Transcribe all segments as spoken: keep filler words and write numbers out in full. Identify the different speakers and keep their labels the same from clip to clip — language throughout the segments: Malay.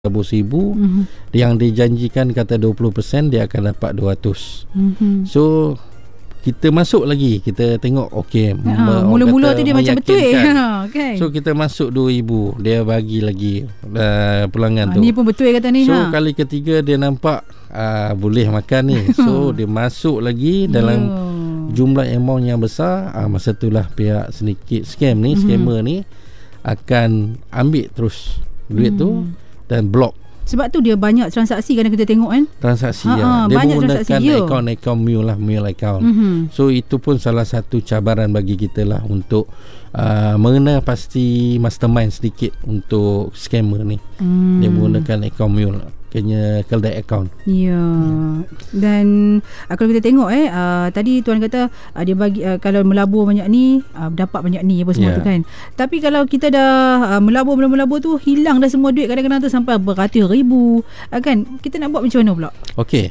Speaker 1: seratus ribu, mm-hmm. yang dijanjikan kata dua puluh peratus dia akan dapat dua ratus. Mm-hmm. So kita masuk lagi, kita tengok okey,
Speaker 2: ha, mula-mula tu dia macam betul ha,
Speaker 1: okay. So kita masuk dua ribu, dia bagi lagi uh, pulangan ha, tu.
Speaker 2: Ni pun betul kata ni.
Speaker 1: So
Speaker 2: ha.
Speaker 1: kali ketiga dia nampak uh, boleh makan ni. So dia masuk lagi dalam yeah. jumlah amount yang besar. uh, Masa itulah pihak sedikit scam ni, mm-hmm. scammer ni akan ambil terus duit mm. tu dan block.
Speaker 2: Sebab tu dia banyak transaksi kadang kita tengok kan.
Speaker 1: Transaksi
Speaker 2: ha,
Speaker 1: ya.
Speaker 2: Ha,
Speaker 1: dia
Speaker 2: banyak
Speaker 1: menggunakan
Speaker 2: transaksi,
Speaker 1: akaun-akaun mule lah, mule account.
Speaker 2: Mm-hmm.
Speaker 1: So itu pun salah satu cabaran bagi kita lah untuk uh, mengenal pasti mastermind sedikit untuk scammer ni. Mm. Dia menggunakan akaun mule, kena kedai akaun.
Speaker 2: Ya. Hmm. Dan uh, kalau kita tengok eh uh, tadi tuan kata uh, dia bagi uh, kalau melabur banyak ni uh, dapat banyak ni apa semua yeah. tu kan. Tapi kalau kita dah uh, melabur melabur tu hilang dah semua duit, kadang-kadang tu sampai beratus ribu uh, kan. Kita nak buat macam mana pula?
Speaker 1: Okey.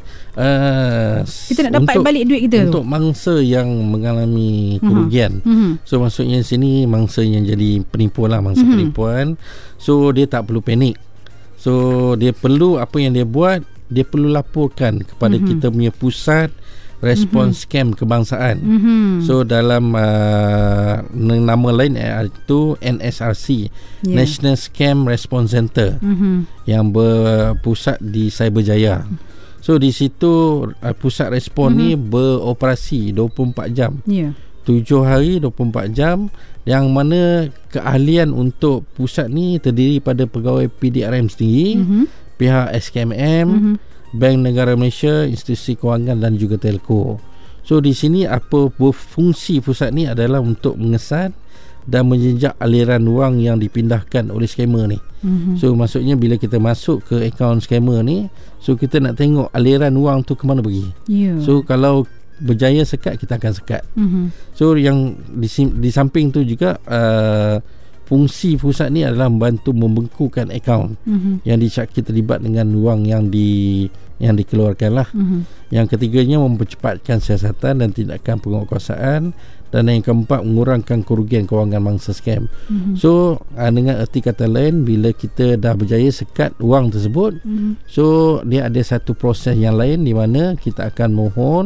Speaker 1: Uh,
Speaker 2: kita nak dapat untuk, balik duit kita
Speaker 1: untuk
Speaker 2: tu. Untuk
Speaker 1: mangsa yang mengalami kerugian. Uh-huh. So maksudnya sini mangsa yang jadi penipu lah, mangsa uh-huh. penipuan. So dia tak perlu panik. So dia perlu, apa yang dia buat, dia perlu laporkan kepada mm-hmm. kita punya pusat respon mm-hmm. scam kebangsaan. Mm-hmm. So dalam uh, nama lain itu N S R C, yeah. National Scam Response Center, mm-hmm. yang berpusat di Cyberjaya. So di situ uh, pusat respon mm-hmm. ni beroperasi dua puluh empat jam. Yeah. tujuh hari dua puluh empat jam, yang mana keahlian untuk pusat ni terdiri pada pegawai P D R M sendiri, mm-hmm. pihak S K M M, mm-hmm. Bank Negara Malaysia, institusi kewangan dan juga telco. So di sini apa fungsi pusat ni adalah untuk mengesan dan menjejak aliran wang yang dipindahkan oleh scammer ni. Mm-hmm. So maksudnya bila kita masuk ke akaun scammer ni, so kita nak tengok aliran wang tu ke mana pergi. Yeah. So kalau berjaya sekat, kita akan sekat. Mm-hmm. So yang di, di samping tu juga uh, fungsi pusat ni adalah membantu membengkukan akaun mm-hmm. yang dicaki terlibat dengan wang yang di yang dikeluarkan lah. Mm-hmm. Yang ketiganya mempercepatkan siasatan dan tindakan penguatkuasaan, dan yang keempat mengurangkan kerugian kewangan mangsa scam. Mm-hmm. So uh, dengan erti kata lain, bila kita dah berjaya sekat wang tersebut, mm-hmm. so dia ada satu proses yang lain di mana kita akan mohon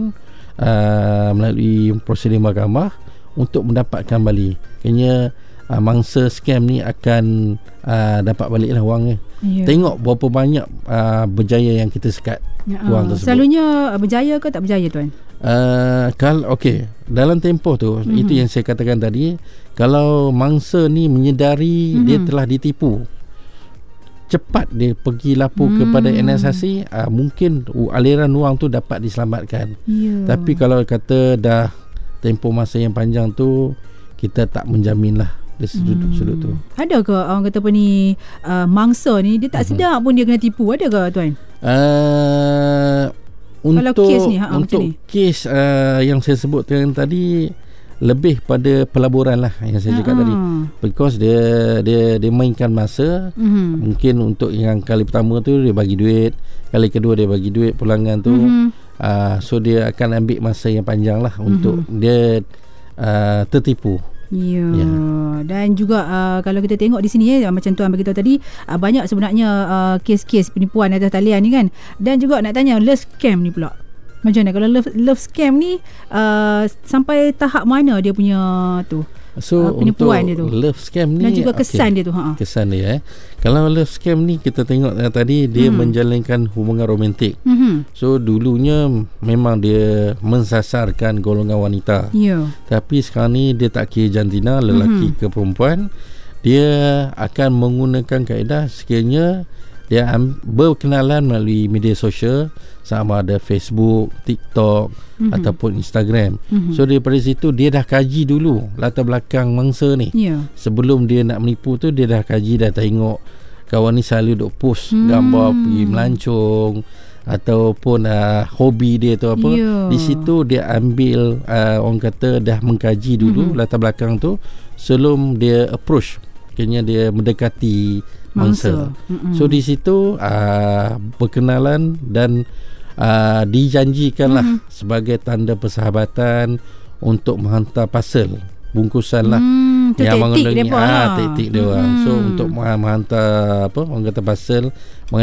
Speaker 1: Uh, melalui prosedur mahkamah untuk mendapatkan balik. Kena uh, mangsa scam ni akan uh, dapat baliklah wangnya. Yeah. Tengok berapa banyak uh, berjaya yang kita sekat ya, wang tersebut.
Speaker 2: Selalunya berjaya ke tak berjaya tuan?
Speaker 1: Uh, kalau okey, dalam tempoh tu, mm-hmm. itu yang saya katakan tadi, kalau mangsa ni menyedari mm-hmm. dia telah ditipu, cepat dia pergi lapor hmm. kepada N S R C, uh, mungkin uh, aliran wang tu dapat diselamatkan. Yeah. Tapi kalau kata dah tempoh masa yang panjang tu, kita tak menjamin lah dari sudut-sudut hmm. tu.
Speaker 2: Ada ke orang kata apa ni, uh, mangsa ni dia tak sedar hmm. pun dia kena tipu? Ada ke tuan?
Speaker 1: Uh,
Speaker 2: kalau
Speaker 1: untuk
Speaker 2: kes ni, ha,
Speaker 1: untuk kes uh, yang saya sebutkan tadi, lebih pada pelaburan lah yang saya cakap uh-huh. tadi, because dia dia dia mainkan masa. Uh-huh. Mungkin untuk yang kali pertama tu dia bagi duit, kali kedua dia bagi duit pulangan tu, uh-huh. uh, so dia akan ambil masa yang panjang lah uh-huh. untuk dia uh, tertipu.
Speaker 2: Ya. Yeah. Dan juga uh, kalau kita tengok di sini ya, macam tuan beritahu tadi, uh, banyak sebenarnya uh, kes-kes penipuan atas talian ni kan. Dan juga nak tanya love scam ni pula, macam mana kalau love, love scam ni uh, sampai tahap mana dia punya tu,
Speaker 1: so
Speaker 2: uh, penipuan dia tu,
Speaker 1: love scam ni,
Speaker 2: dan juga kesan okay. dia tu ha.
Speaker 1: Kesan dia eh. Kalau love scam ni kita tengok uh, tadi dia hmm. menjalankan hubungan romantik. hmm. So dulunya memang dia mensasarkan golongan wanita, yeah. tapi sekarang ni dia tak kira jantina, lelaki hmm. ke perempuan, dia akan menggunakan kaedah sekiranya dia berkenalan melalui media sosial, sama ada Facebook, TikTok, mm-hmm. ataupun Instagram. Mm-hmm. So daripada situ dia dah kaji dulu latar belakang mangsa ni. Yeah. Sebelum dia nak menipu tu, dia dah kaji, dah tengok kawan ni selalu duk post mm. gambar pergi melancong ataupun uh, hobi dia tu apa. Yeah. Di situ dia ambil uh, orang kata dah mengkaji dulu mm-hmm. latar belakang tu sebelum dia approach, kena dia mendekati mangsa. mangsa. So di situ uh, berkenalan dan uh, dijanjikanlah mm-hmm. sebagai tanda persahabatan untuk menghantar parcel bungkusan lah. Hmm,
Speaker 2: tu
Speaker 1: yang
Speaker 2: taktik
Speaker 1: mengelungi
Speaker 2: mereka
Speaker 1: ah,
Speaker 2: lah.
Speaker 1: taktik dia orang. So untuk menghantar apa orang kata parcel